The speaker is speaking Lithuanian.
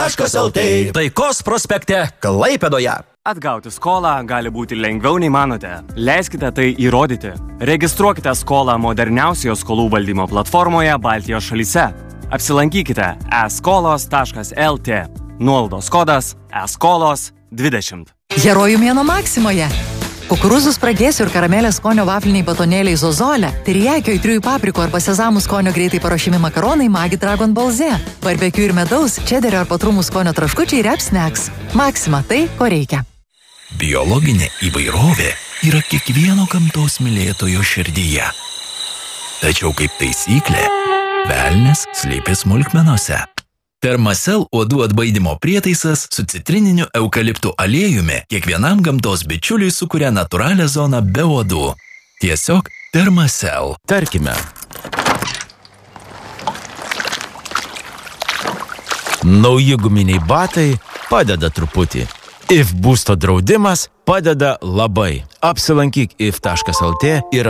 Taškas.lt Taikos prospekte Klaipėdoje. Atgauti skolą gali būti lengviau nei manote. Leiskite tai įrodyti. Registruokite skolą moderniausioje skolų valdymo platformoje Baltijos šalyse. Apsilankykite eskolos.lt. Nuolaidos kodas eskolos20. Herojų mėnuo Maksimoje. Kukurūzų spragėsių ir karamelės skonio vafliniai batonėliai Zozolė, terijakio, aitriųjų paprikų arba sezamų skonio greitai paruošiami makaronai Magi Dragon Balze, barbekiu ir medaus, čederio ar patrumų skonio traškučiai Rep Snacks. Maksima tai, ko reikia. Biologinė įvairovė yra kiekvieno gamtos mylėtojo širdyje. Tačiau kaip taisyklė, velnias slypi smulkmenose. Termacell uodų atbaidymo prietaisas su citrininiu eukaliptų aliejumi kiekvienam gamtos bičiuliui sukuria natūralią zoną be uodų. Tiesiog Termacell. Tarkime, nauji guminiai batai padeda truputį. IF būsto draudimas padeda labai. Apsilankyk if.lt ir